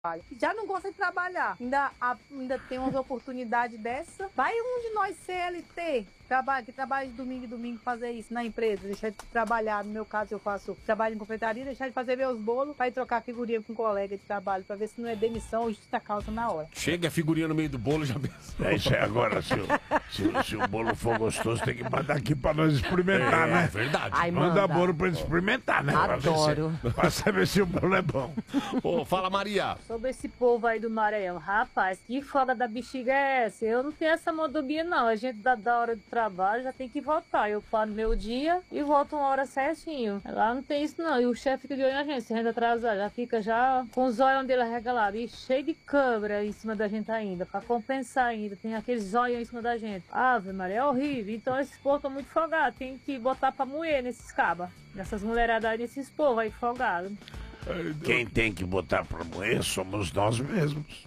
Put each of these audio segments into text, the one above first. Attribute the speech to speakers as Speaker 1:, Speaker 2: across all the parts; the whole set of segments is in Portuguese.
Speaker 1: Já não gosta de trabalhar, ainda tem umas oportunidades dessa. Vai um de nós CLT, que trabalha de domingo em domingo, fazer isso na empresa, deixar de trabalhar. No meu caso, eu faço trabalho em confeitaria, deixar de fazer meus bolos para ir trocar figurinha com um colega de trabalho, para ver se não é demissão ou justa causa na hora.
Speaker 2: Chega a figurinha no meio do bolo, já pensou.
Speaker 3: É isso aí, agora, se o bolo for gostoso, tem que mandar aqui pra nós experimentar, né?
Speaker 2: É verdade.
Speaker 4: Ai,
Speaker 3: Manda bolo pra ele experimentar, né?
Speaker 4: Adoro.
Speaker 3: Pra saber se o bolo é bom.
Speaker 2: Ô, fala, Maria.
Speaker 1: Sobre esse povo aí do Maranhão, rapaz, que foda da bexiga é essa? Eu não tenho essa modobia, não. A gente da hora do trabalho já tem que voltar. Eu paro meu dia e volto uma hora certinho. Lá não tem isso, não. E o chefe fica de olho na gente, se a gente atrasar, já fica já com os olhos dele arregalados e cheio de câmera em cima da gente ainda, pra compensar ainda. Tem aqueles olhos em cima da gente. Ave Maria, é horrível. Então esses povos estão muito folgados. Tem que botar pra moer nesses cabas. Nessas mulheradas aí, nesses povos aí folgados.
Speaker 3: Quem tem que botar pra moer somos nós mesmos.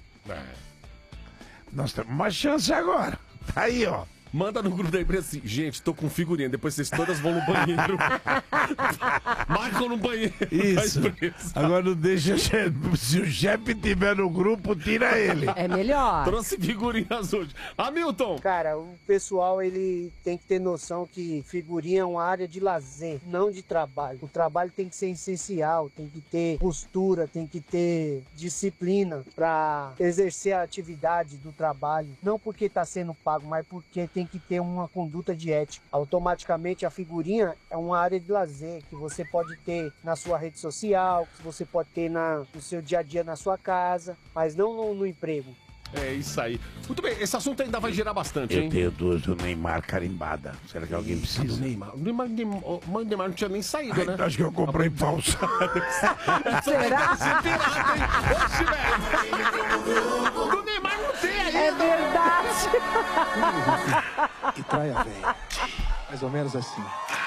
Speaker 3: Nós temos uma chance agora. Tá aí, ó.
Speaker 2: Manda no grupo da empresa assim, gente, tô com figurinha, depois vocês todas vão no banheiro. Marcam no banheiro.
Speaker 3: Isso. Agora não deixa o chefe. Se o chefe tiver no grupo, tira ele.
Speaker 4: É melhor.
Speaker 2: Trouxe figurinhas hoje. Hamilton!
Speaker 5: Cara, o pessoal ele tem que ter noção que figurinha é uma área de lazer, não de trabalho. O trabalho tem que ser essencial, tem que ter postura, tem que ter disciplina para exercer a atividade do trabalho. Não porque está sendo pago, mas porque tem que ter uma conduta de ética. Automaticamente a figurinha é uma área de lazer que você pode ter na sua rede social, que você pode ter no seu dia a dia na sua casa, mas não no emprego.
Speaker 2: É isso aí. Muito bem, esse assunto ainda vai girar bastante,
Speaker 3: Eu
Speaker 2: hein?
Speaker 3: tenho duas do Neymar carimbada. Será que alguém
Speaker 2: Do
Speaker 3: precisa?
Speaker 2: Neymar. O Neymar não tinha nem saído, né?
Speaker 3: Acho que eu comprei falsa.
Speaker 4: Será?
Speaker 2: Oxe, velho! Do Neymar não tem aí!
Speaker 4: É verdade.
Speaker 6: E traia bem. Mais ou menos assim.